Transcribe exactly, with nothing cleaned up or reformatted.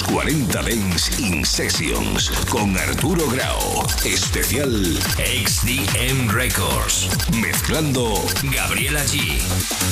cuarenta Dance in Sessions con Arturo Grau. Especial X D M Records. Mezclando Gabriela G.